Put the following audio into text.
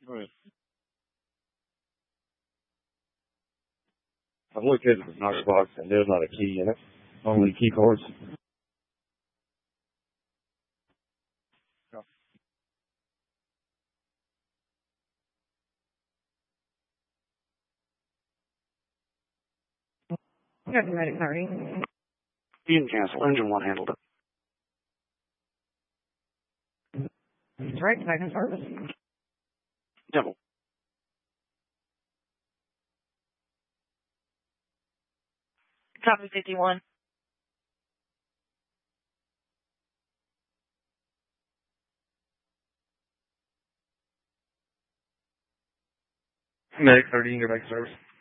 Right. I've looked at the knock box and there's not a key in it. Only key cards. Got the medic party. You can cancel. Engine 1 handled it. Right, second service. Devil. Copy 51. Medic 30, you're back service.